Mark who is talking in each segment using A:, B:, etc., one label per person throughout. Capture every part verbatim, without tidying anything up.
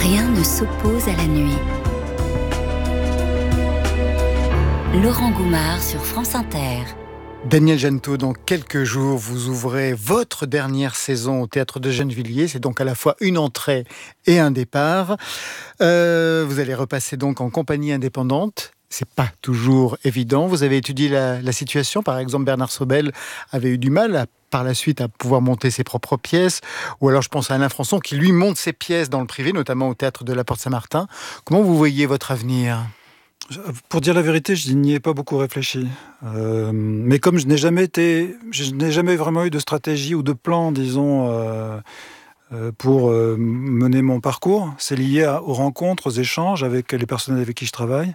A: Rien ne s'oppose à la nuit. Laurent Goumard sur France Inter.
B: Daniel Jeannetot, dans quelques jours, vous ouvrez votre dernière saison au Théâtre de Gennevilliers. C'est donc à la fois une entrée et un départ. Euh, vous allez repasser donc en compagnie indépendante. C'est pas toujours évident. Vous avez étudié la, la situation. Par exemple, Bernard Sobel avait eu du mal à, par la suite à pouvoir monter ses propres pièces. Ou alors, je pense à Alain Françon qui, lui, monte ses pièces dans le privé, notamment au Théâtre de la Porte-Saint-Martin. Comment vous voyez votre avenir ?
C: Pour dire la vérité, je n'y ai pas beaucoup réfléchi. Euh, mais comme je n'ai jamais été, je n'ai jamais vraiment eu de stratégie ou de plan, disons, euh, euh, pour euh, mener mon parcours, c'est lié à, aux rencontres, aux échanges avec les personnes avec qui je travaille.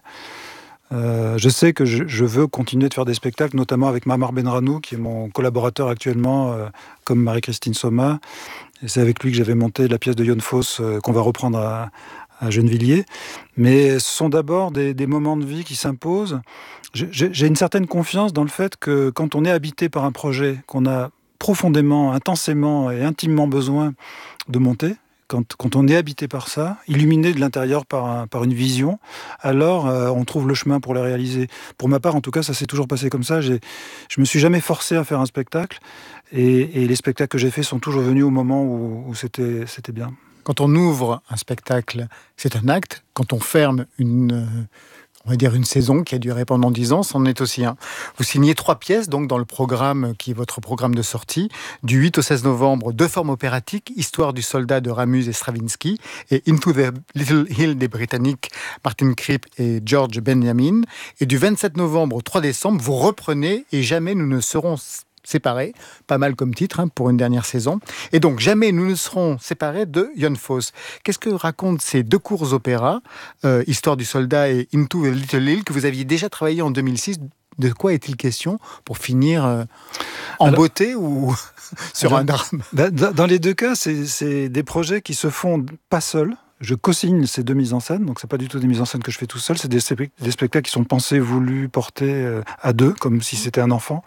C: Euh, je sais que je, je veux continuer de faire des spectacles, notamment avec Mamar Benranou, qui est mon collaborateur actuellement, euh, comme Marie-Christine Soma. Et c'est avec lui que j'avais monté la pièce de Jon Fosse euh, qu'on va reprendre à, à Gennevilliers. Mais ce sont d'abord des, des moments de vie qui s'imposent. J'ai, j'ai une certaine confiance dans le fait que quand on est habité par un projet qu'on a profondément, intensément et intimement besoin de monter, Quand, quand on est habité par ça, illuminé de l'intérieur par, un, par une vision, alors euh, on trouve le chemin pour le réaliser. Pour ma part, en tout cas, ça s'est toujours passé comme ça. J'ai, je me suis jamais forcé à faire un spectacle, et, et les spectacles que j'ai faits sont toujours venus au moment où, où c'était, c'était bien.
B: Quand on ouvre un spectacle, c'est un acte. Quand on ferme une... on va dire une saison qui a duré pendant dix ans, c'en est aussi un. Vous signez trois pièces donc dans le programme qui est votre programme de sortie. Du huit au seize novembre, deux formes opératiques, Histoire du soldat de Ramus et Stravinsky et Into the Little Hill des Britanniques Martin Cripp et George Benjamin. Et du vingt-sept novembre au trois décembre, vous reprenez Et jamais nous ne serons séparés, pas mal comme titre hein, pour une dernière saison. Et donc, Jamais nous ne serons séparés de Jon Fosse. Qu'est-ce que racontent ces deux courts opéras, euh, Histoire du soldat et Into the Little Hill, que vous aviez déjà travaillé en deux mille six? De quoi est-il question pour finir euh, en alors, beauté ou sur alors, un drame?
C: Dans les deux cas, c'est, c'est des projets qui se font pas seuls. Je co-signe ces deux mises en scène, donc c'est pas du tout des mises en scène que je fais tout seul, c'est des, des spectacles qui sont pensés, voulus, portés euh, à deux, comme si c'était un enfant.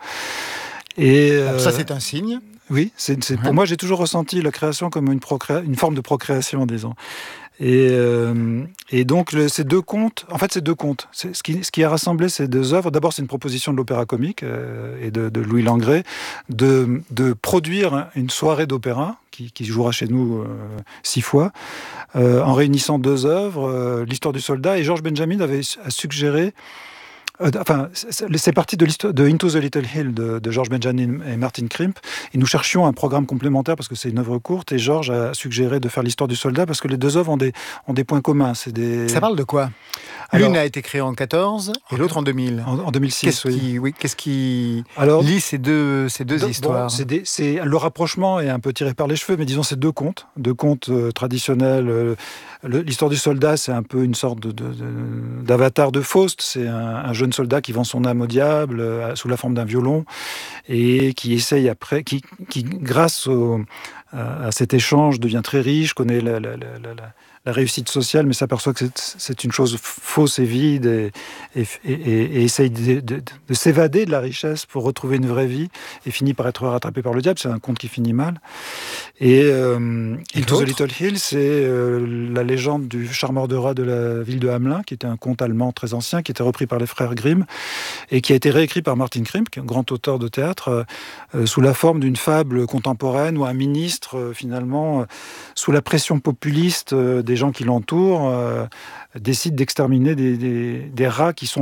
B: Et euh, ça, c'est un signe.
C: Oui, c'est, c'est, pour ouais. moi, j'ai toujours ressenti la création comme une, procréa- une forme de procréation, disons. Et, euh, et donc, le, ces deux contes, en fait, ces deux contes, c'est, ce, qui, ce qui a rassemblé ces deux œuvres, d'abord, c'est une proposition de l'opéra comique euh, et de, de Louis Langrée de, de produire une soirée d'opéra qui, qui jouera chez nous euh, six fois, euh, en réunissant deux œuvres, euh, l'Histoire du soldat, et George Benjamin avait a suggéré. Euh, enfin, c'est, c'est parti de, de Into the Little Hill de, de George Benjamin et Martin Cripp. Et nous cherchions un programme complémentaire parce que c'est une œuvre courte. Et George a suggéré de faire l'Histoire du soldat parce que les deux œuvres ont des, ont des points communs. C'est des...
B: Ça parle de quoi? Alors, l'une a été créée en quatorze et l'autre en deux mille.
C: En, en deux mille six,
B: qu'est-ce
C: oui.
B: Qui, oui. Qu'est-ce qui
C: Alors,
B: lie ces deux, ces deux
C: de,
B: histoires
C: bon, c'est des, c'est, le rapprochement est un peu tiré par les cheveux, mais disons c'est deux contes. Deux contes euh, traditionnels. Euh, le, l'Histoire du soldat, c'est un peu une sorte de, de, de, d'avatar de Faust. C'est un, un jeune soldat qui vend son âme au diable euh, sous la forme d'un violon et qui essaye après, qui, qui grâce au, à, à cet échange devient très riche, connaît la, la, la, la, la réussite sociale, mais s'aperçoit que c'est, c'est une chose fausse et vide et, et, et, et essaye de, de, de s'évader de la richesse pour retrouver une vraie vie et finit par être rattrapé par le diable. C'est un conte qui finit mal. Et euh, Into the Little Hill, c'est euh, la légende du charmeur de rats de la ville de Hamelin, qui était un conte allemand très ancien, qui était repris par les frères Grimm et qui a été réécrit par Martin Cripp, qui est un grand auteur de théâtre, euh, sous la forme d'une fable contemporaine où un ministre, euh, finalement, euh, sous la pression populiste euh, des gens qui l'entourent, euh, décide d'exterminer des, des, des rats qui sont